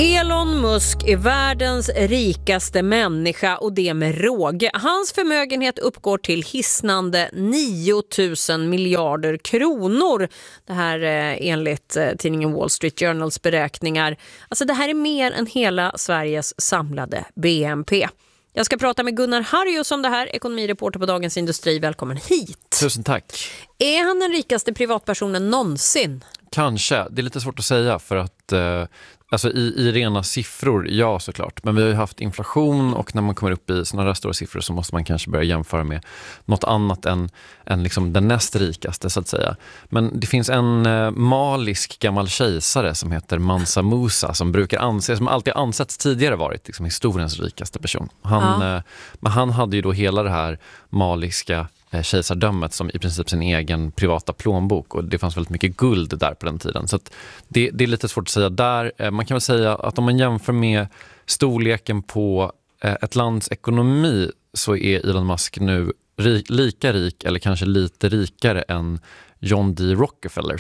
Elon Musk är världens rikaste människa och det med råge. Hans förmögenhet uppgår till hisnande 9 000 miljarder kronor. Det här enligt tidningen Wall Street Journals beräkningar. Alltså det här är mer än hela Sveriges samlade BNP. Jag ska prata med Gunnar Harrius om det här, ekonomireporter på Dagens Industri. Välkommen hit. Tusen tack. Är han den rikaste privatpersonen någonsin? Kanske. Det är lite svårt att säga för att alltså i rena siffror, ja såklart. Men vi har ju haft inflation och när man kommer upp i sådana där stora siffror så måste man kanske börja jämföra med något annat än liksom den näst rikaste så att säga. Men det finns en malisk gammal kejsare som heter Mansa Musa som brukar anses, som alltid ansetts tidigare varit liksom historiens rikaste person. Men han hade ju då hela det här maliska kejsardömet som i princip sin egen privata plånbok och det fanns väldigt mycket guld där på den tiden. Så att det är lite svårt att säga där. Man kan väl säga att om man jämför med storleken på ett lands ekonomi så är Elon Musk nu lika rik eller kanske lite rikare än John D. Rockefeller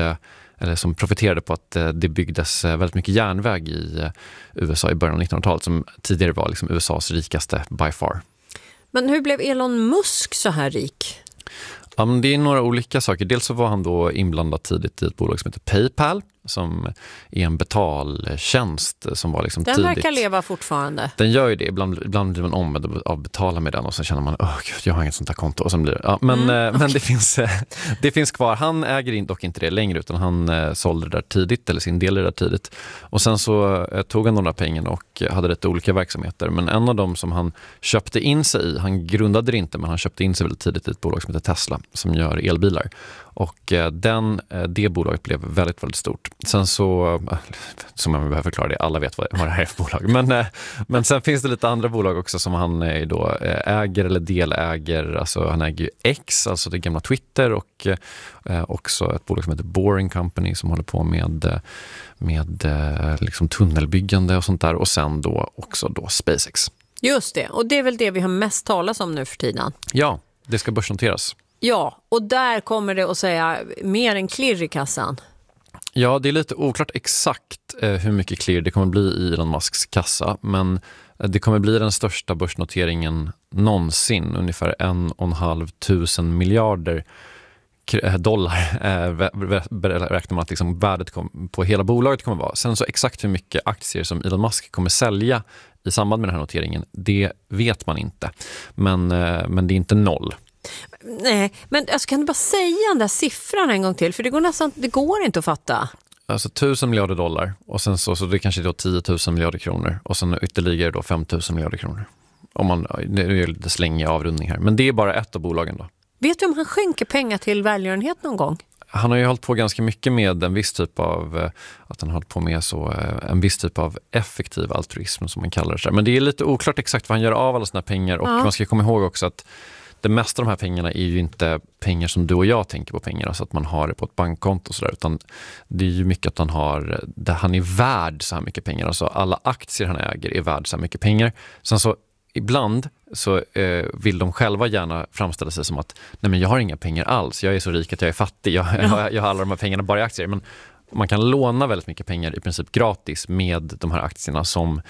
som profiterade på att det byggdes väldigt mycket järnväg i USA i början av 1900-talet som tidigare var liksom USAs rikaste by far. Men hur blev Elon Musk så här rik? Ja, men det är några olika saker. Dels så var han då inblandad tidigt i ett bolag som heter PayPal som är en betaltjänst som var liksom den tidigt. Den verkar leva fortfarande. Den gör ju det. Ibland blir man ombedd av betala med den och så känner man, gud, jag har inget sånt här konto. Och sen blir det. Ja, men det finns kvar. Han äger dock inte det längre utan han sålde det där tidigt eller sin del i det där tidigt. Och sen så tog han de där pengarna och hade rätt olika verksamheter. Men en av dem som han köpte in sig i, han grundade det inte men han köpte in sig väldigt tidigt i ett bolag som heter Tesla som gör elbilar. Och det bolaget blev väldigt, väldigt stort. Sen så, som jag behöver förklara det, alla vet vad det här är för bolag. Men sen finns det lite andra bolag också som han då äger eller deläger. Alltså han äger ju X, alltså det gamla Twitter och också ett bolag som heter Boring Company som håller på med liksom tunnelbyggande och sånt där. Och sen då också då SpaceX. Just det, och det är väl det vi har mest talat om nu för tiden. Ja, det ska börsnoteras. Ja, och där kommer det att säga mer än klirr i kassan. Ja, det är lite oklart exakt hur mycket klirr det kommer bli i Elon Musks kassa. Men det kommer bli den största börsnoteringen någonsin. Ungefär 1 500 miljarder dollar räknar man att liksom värdet på hela bolaget kommer vara. Sen så exakt hur mycket aktier som Elon Musk kommer sälja i samband med den här noteringen, det vet man inte. Men det är inte noll. Nej, men alltså, kan du bara säga den där siffran en gång till? För det går inte att fatta. Alltså 1 000 miljarder dollar och sen så det kanske då 10 000 miljarder kronor och sen ytterligare då 5 000 miljarder kronor. Det är lite slängig avrundning här. Men det är bara ett av bolagen då. Vet du om han skänker pengar till välgörenhet någon gång? Han har ju hållit på ganska mycket med en viss typ av att han har hållit på med en viss typ av effektiv altruism som man kallar det. Men det är lite oklart exakt vad han gör av alla sina pengar och man ska komma ihåg också att det mesta av de här pengarna är ju inte pengar som du och jag tänker på pengar, alltså att man har det på ett bankkonto och sådär, utan det är ju mycket att han är värd så här mycket pengar, alltså alla aktier han äger är värd så här mycket pengar. Sen så ibland så vill de själva gärna framställa sig som att nej men jag har inga pengar alls, jag är så rik att jag är fattig, jag har alla de här pengarna bara i aktier, men man kan låna väldigt mycket pengar i princip gratis med de här aktierna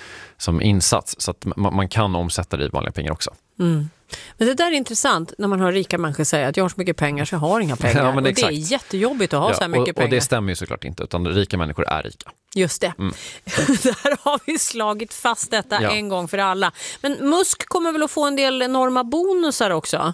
som insats, så att man kan omsätta det i vanliga pengar också. Mm. Men det där är intressant när man hör rika människor säga att jag har så mycket pengar så jag har inga pengar. Ja, men och det är jättejobbigt att ha så här mycket pengar. Och det stämmer ju såklart inte, utan rika människor är rika. Just det. Där har vi slagit fast detta en gång för alla. Men Musk kommer väl att få en del enorma bonusar också.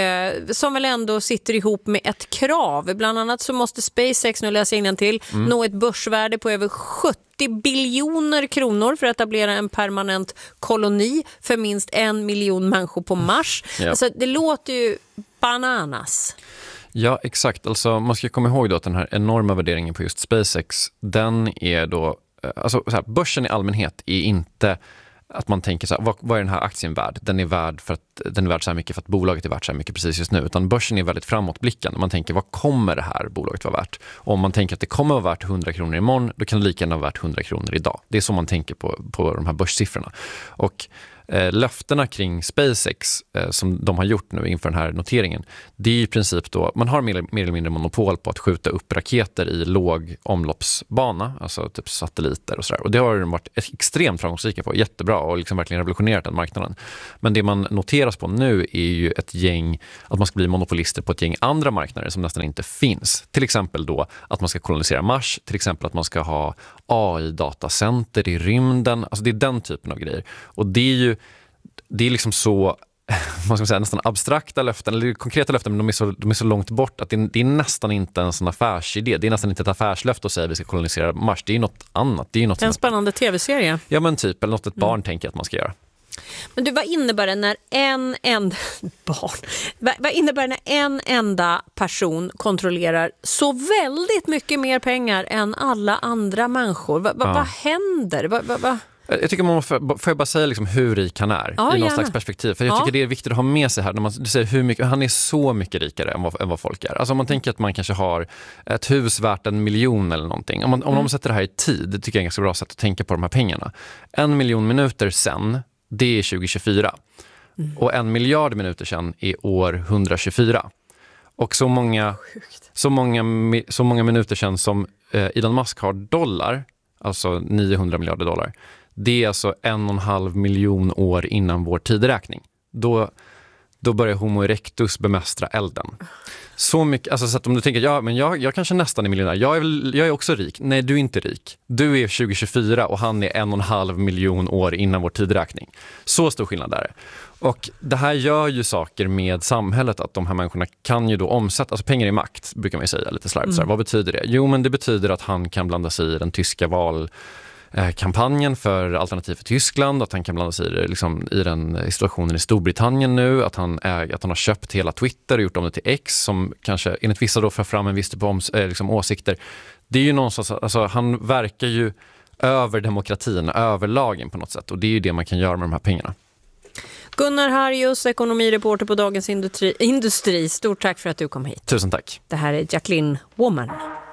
Som väl ändå sitter ihop med ett krav. Bland annat så måste SpaceX, nu läser jag innantill, nå ett börsvärde på över 70 biljoner kronor för att etablera en permanent koloni för minst 1 miljon människor på Mars. Alltså, det låter ju bananas. Ja, exakt. Alltså, man ska komma ihåg då att den här enorma värderingen på just SpaceX, den är då, alltså så här, börsen i allmänhet är inte att man tänker så här, vad är den här aktien värd? Den är värd så här mycket för att bolaget är värt så här mycket precis just nu. Utan börsen är väldigt framåtblickande. Man tänker, vad kommer det här bolaget vara värt? Och om man tänker att det kommer vara värt 100 kronor imorgon, då kan det lika gärna vara värt 100 kronor idag. Det är så man tänker på de här börssiffrorna. Och löftena kring SpaceX som de har gjort nu inför den här noteringen, det är i princip då, man har mer eller mindre monopol på att skjuta upp raketer i låg omloppsbana, alltså typ satelliter och sådär. Och det har de varit extremt framgångsrika på, jättebra och liksom verkligen revolutionerat den marknaden. Men det man noteras på nu är ju ett gäng, att man ska bli monopolister på ett gäng andra marknader som nästan inte finns. Till exempel då att man ska kolonisera Mars, till exempel att man ska ha AI-datacenter i rymden, alltså det är den typen av grejer. Och det är liksom så, man ska säga, nästan abstrakta löften eller konkreta löften, men de är så långt bort att det är nästan inte en sån affärsidé. Det är nästan inte ett affärslöfte att säga att vi ska kolonisera Mars. Det är något annat. Det är något en spännande tv-serie. Ja, men typ, eller något ett barn tänker att man ska göra. Men du, vad innebär det när vad innebär det när en enda person kontrollerar så väldigt mycket mer pengar än alla andra människor? Vad händer? Jag tycker man får jag bara säga liksom hur rik han är i någon slags perspektiv. För jag tycker det är viktigt att ha med sig här. När du säger hur mycket, han är så mycket rikare än vad folk är. Alltså om man tänker att man kanske har ett hus värt 1 miljon eller någonting. Om de sätter det här i tid, det tycker jag är ett ganska bra sätt att tänka på de här pengarna. 1 miljon minuter sen, det är 2024. Och 1 miljard minuter sen är år 124. Och så många minuter sen som Elon Musk har dollar, alltså 900 miljarder dollar. Det är alltså 1,5 miljon år innan vår tideräkning. Då börjar Homo erectus bemästra elden. Så mycket, alltså så att om du tänker, men jag kanske nästan är miljonär. Jag är också rik. Nej, du är inte rik. Du är 2024 och han är 1,5 miljon år innan vår tideräkning. Så stor skillnad där. Och det här gör ju saker med samhället, att de här människorna kan ju då omsätta, alltså pengar i makt brukar man ju säga lite slarvigt. Vad betyder det? Jo, men det betyder att han kan blanda sig i den tyska kampanjen för Alternativ för Tyskland, att han kan blanda sig i den situationen i Storbritannien nu, att han har köpt hela Twitter och gjort om det till X, som kanske enligt vissa då för fram en viss typ av åsikter. Det är ju någonstans, alltså han verkar ju över demokratin, över lagen på något sätt, och det är ju det man kan göra med de här pengarna. Gunnar Harjus, ekonomireporter på Dagens Industri. Stort tack för att du kom hit. Tusen tack. Det här är Jacqueline Woman.